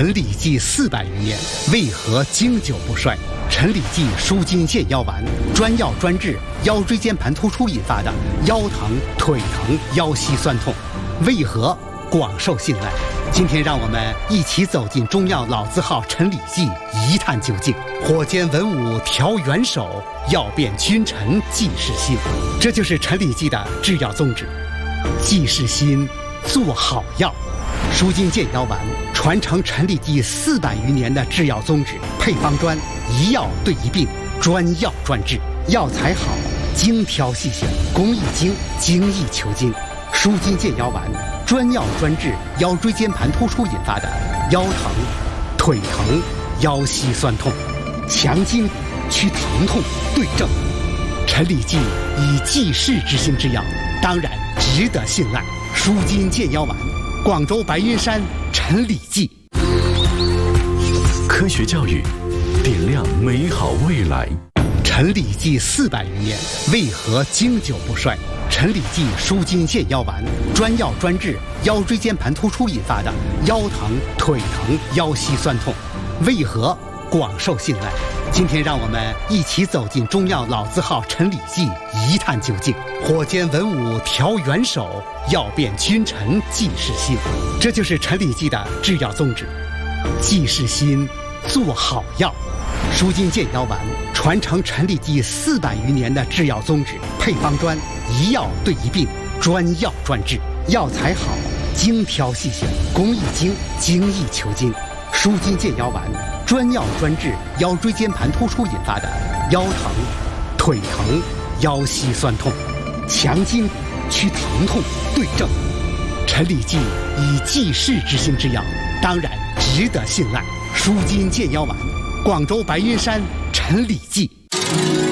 陈李济400余年，为何经久不衰？陈李济舒筋健腰丸，专药专治腰椎间盘突出引发的腰疼、腿疼、腰膝酸痛，为何广受信赖？今天让我们一起走进中药老字号陈李济，一探究竟。火煎文武调元首，药变君臣济世心。这就是陈李济的制药宗旨，济世心，做好药。舒筋健腰丸传承陈李济400余年的制药宗旨，配方专，一药对一病，专药专治，药材好，精挑细选，工艺精，精益求精。舒筋健腰丸专药专治腰椎间盘突出引发的腰疼、腿疼、腰膝酸痛，强筋祛疼痛，对症。陈李济以济世之心之药，当然值得信赖。舒筋健腰丸，广州白云山陈李济。 科学教育，点亮美好未来。 陈李济400余年，为何经久不衰？陈李济舒筋健腰丸，专药专治腰椎间盘突出引发的腰疼、腿疼、腰膝酸痛，为何广受信赖？今天让我们一起走进中药老字号陈李济，一探究竟。火煎文武调元首，药变君臣济世心。这就是陈李济的制药宗旨，济世心，做好药。舒筋健腰丸传承陈李济400余年的制药宗旨，配方专，一药对一病，专药专治，药材好，精挑细选，工艺精，精益求精。舒筋健腰丸专药专治腰椎间盘突出引发的腰疼、腿疼、腰膝酸痛，强筋祛疼痛，对症。陈李济以济世之心之药，当然值得信赖。舒筋健腰丸，广州白云山陈李济。